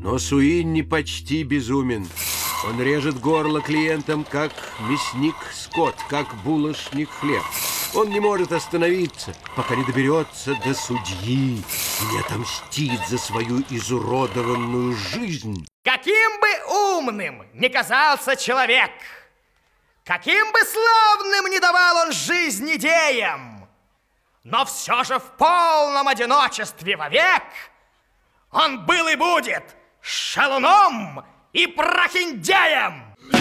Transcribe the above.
Но Суинни почти безумен. Он режет горло клиентам, как мясник скот, как булочник хлеб. Он не может остановиться, пока не доберется до судьи и не отомстит за свою изуродованную жизнь. Каким бы умным ни казался человек, каким бы славным ни давал он жизнь идеям, но все же в полном одиночестве вовек он был и будет шалуном и прохиндеем.